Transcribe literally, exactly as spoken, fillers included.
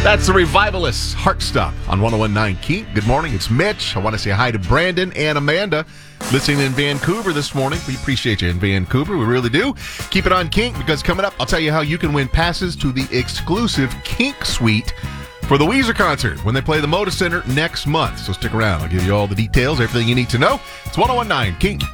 That's the Revivalists, Heartstop on one oh one point nine Kink. Good morning, it's Mitch. I want to say hi to Brandon and Amanda listening in Vancouver this morning. We appreciate you in Vancouver, we really do. Keep it on Kink, because coming up, I'll tell you how you can win passes to the exclusive Kink Suite for the Weezer concert when they play the Moda Center next month. So stick around, I'll give you all the details, everything you need to know. It's one oh one point nine Kink.